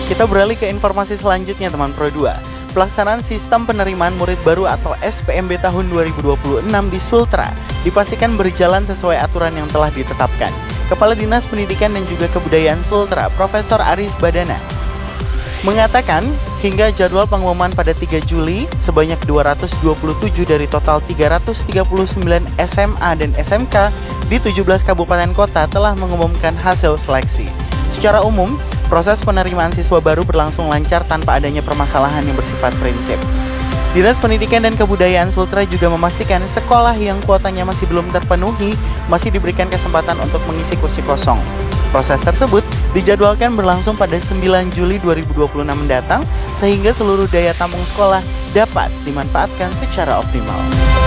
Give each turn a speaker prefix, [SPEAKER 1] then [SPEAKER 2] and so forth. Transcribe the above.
[SPEAKER 1] Kita beralih ke informasi selanjutnya teman Pro 2. Pelaksanaan sistem penerimaan murid baru atau SPMB tahun 2026 di Sultra dipastikan berjalan sesuai aturan yang telah ditetapkan. Kepala Dinas Pendidikan dan juga Kebudayaan Sultra, Profesor Aris Badana, mengatakan hingga jadwal pengumuman pada 3 Juli, sebanyak 227 dari total 339 SMA dan SMK di 17 kabupaten kota telah mengumumkan hasil seleksi. Secara umum, proses penerimaan siswa baru berlangsung lancar tanpa adanya permasalahan yang bersifat prinsip. Dinas Pendidikan dan Kebudayaan Sultra juga memastikan sekolah yang kuotanya masih belum terpenuhi masih diberikan kesempatan untuk mengisi kursi kosong. Proses tersebut dijadwalkan berlangsung pada 9 Juli 2026 mendatang sehingga seluruh daya tampung sekolah dapat dimanfaatkan secara optimal.